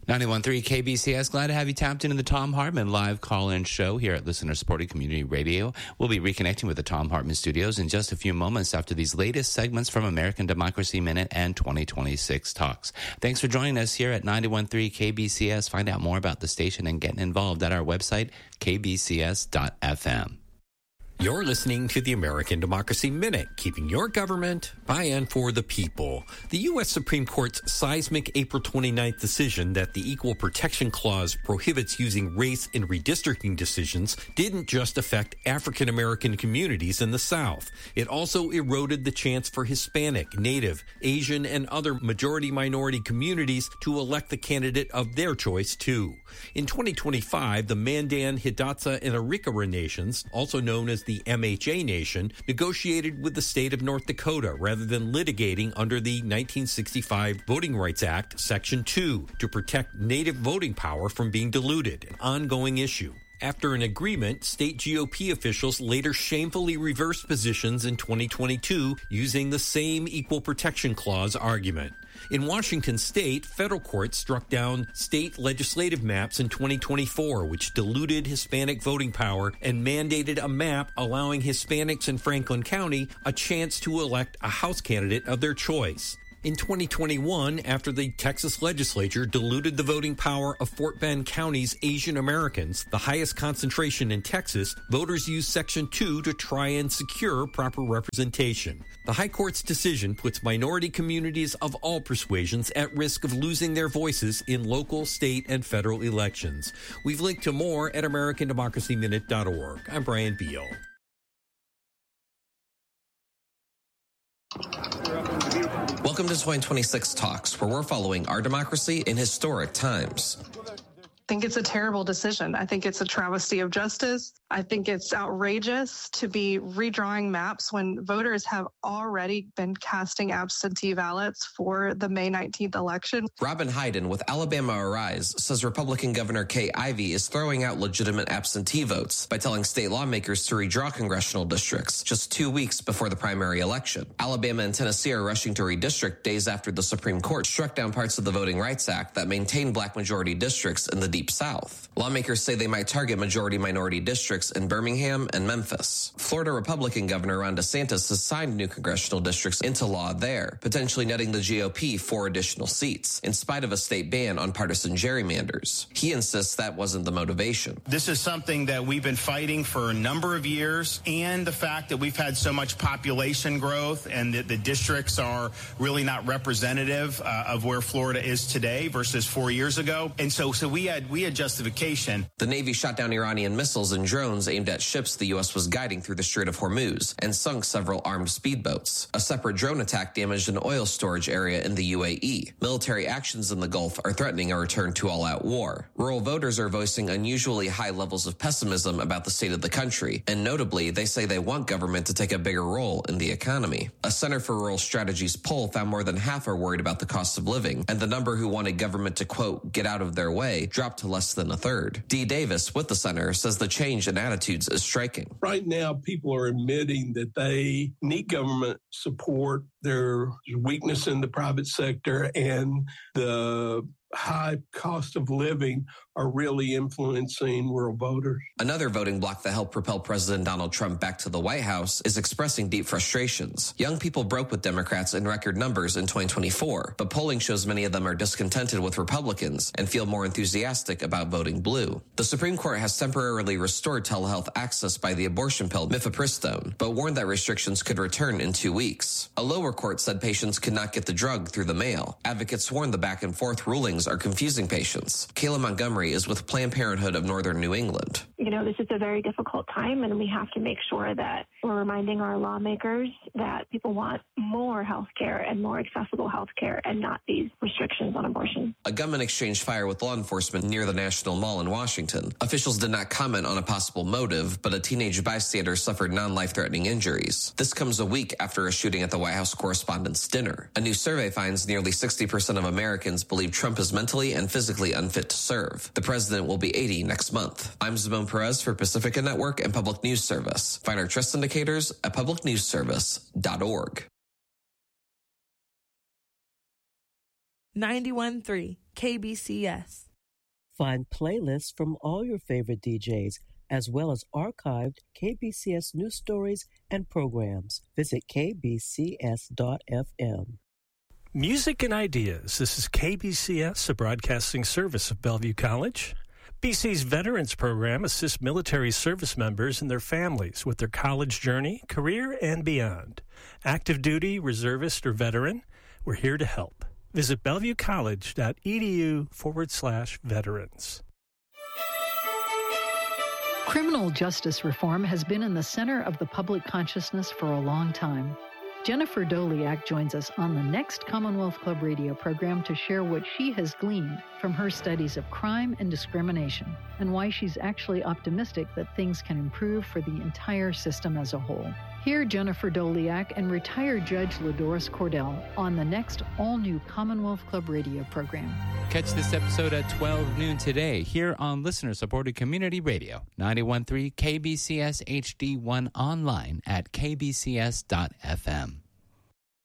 91.3 KBCS. Glad to have you tapped into the Thom Hartmann live call-in show here at Listener Supported Community Radio. We'll be reconnecting with the Thom Hartmann studios in just a few moments after these latest segments from American Democracy Minute and 2026 Talks. Thanks for joining us here at 91.3 KBCS. Find out more about the station and getting involved at our website, kbcs.fm. You're listening to the American Democracy Minute, keeping your government by and for the people. The U.S. Supreme Court's seismic April 29th decision that the Equal Protection Clause prohibits using race in redistricting decisions didn't just affect African American communities in the South. It also eroded the chance for Hispanic, Native, Asian, and other majority-minority communities to elect the candidate of their choice, too. In 2025, the Mandan, Hidatsa, and Arikara nations, also known as the MHA Nation, negotiated with the state of North Dakota rather than litigating under the 1965 Voting Rights Act, Section 2, to protect Native voting power from being diluted, an ongoing issue. After an agreement, state GOP officials later shamefully reversed positions in 2022 using the same Equal Protection Clause argument. In Washington state, federal courts struck down state legislative maps in 2024, which diluted Hispanic voting power and mandated a map allowing Hispanics in Franklin County a chance to elect a House candidate of their choice. In 2021, after the Texas legislature diluted the voting power of Fort Bend County's Asian Americans, the highest concentration in Texas, voters used Section 2 to try and secure proper representation. The High Court's decision puts minority communities of all persuasions at risk of losing their voices in local, state, and federal elections. We've linked to more at AmericanDemocracyMinute.org. I'm Brian Beal. Welcome to 2026 Talks, where we're following our democracy in historic times. I think it's a terrible decision. I think it's a travesty of justice. I think it's outrageous to be redrawing maps when voters have already been casting absentee ballots for the May 19th election. Robin Hayden with Alabama Arise says Republican Governor Kay Ivey is throwing out legitimate absentee votes by telling state lawmakers to redraw congressional districts just 2 weeks before the primary election. Alabama and Tennessee are rushing to redistrict days after the Supreme Court struck down parts of the Voting Rights Act that maintain black majority districts in the Deep South. Lawmakers say they might target majority-minority districts in Birmingham and Memphis. Florida Republican Governor Ron DeSantis has signed new congressional districts into law there, potentially netting the GOP 4 additional seats, in spite of a state ban on partisan gerrymanders. He insists that wasn't the motivation. This is something that we've been fighting for a number of years, and the fact that we've had so much population growth and that the districts are really not representative of where Florida is today versus 4 years ago. And so we had justification. The Navy shot down Iranian missiles and drones aimed at ships the U.S. was guiding through the Strait of Hormuz and sunk several armed speedboats. A separate drone attack damaged an oil storage area in the UAE. Military actions in the Gulf are threatening a return to all-out war. Rural voters are voicing unusually high levels of pessimism about the state of the country, and notably, they say they want government to take a bigger role in the economy. A Center for Rural Strategies poll found more than half are worried about the cost of living, and the number who wanted government to, quote, get out of their way dropped to less than a third. Dee Davis with the center says the change in attitudes is striking. Right now, people are admitting that they need government support. There's weakness in the private sector, and the high cost of living are really influencing rural voters. Another voting bloc that helped propel President Donald Trump back to the White House is expressing deep frustrations. Young people broke with Democrats in record numbers in 2024, but polling shows many of them are discontented with Republicans and feel more enthusiastic about voting blue. The Supreme Court has temporarily restored telehealth access by the abortion pill mifepristone, but warned that restrictions could return in 2 weeks. A lower court said patients could not get the drug through the mail. Advocates warned the back and forth rulings are confusing patients. Kayla Montgomery is with Planned Parenthood of Northern New England. You know, this is a very difficult time, and we have to make sure that we're reminding our lawmakers that people want more health care and more accessible health care and not these restrictions on abortion. A gunman exchanged fire with law enforcement near the National Mall in Washington. Officials did not comment on a possible motive, but a teenage bystander suffered non-life-threatening injuries. This comes a week after a shooting at the White House Correspondents' Dinner. A new survey finds nearly 60% of Americans believe Trump is mentally and physically unfit to serve. The president will be 80 next month. I'm Zimone Perez for Pacifica Network and Public News Service. Find our trust indicators at publicnewsservice.org. 91.3 KBCS. Find playlists from all your favorite DJs, as well as archived KBCS news stories and programs. Visit kbcs.fm. Music and Ideas. This is KBCS, a broadcasting service of Bellevue College. BC's Veterans Program assists military service members and their families with their college journey, career, and beyond. Active duty, reservist, or veteran, we're here to help. Visit bellevuecollege.edu/veterans. Criminal justice reform has been in the center of the public consciousness for a long time. Jennifer Doliak joins us on the next Commonwealth Club radio program to share what she has gleaned from her studies of crime and discrimination and why she's actually optimistic that things can improve for the entire system as a whole. Hear Jennifer Doliak and retired Judge Ladoris Cordell on the next all-new Commonwealth Club radio program. Catch this episode at 12 noon today here on listener-supported community radio, 91.3 KBCS HD1 online at kbcs.fm.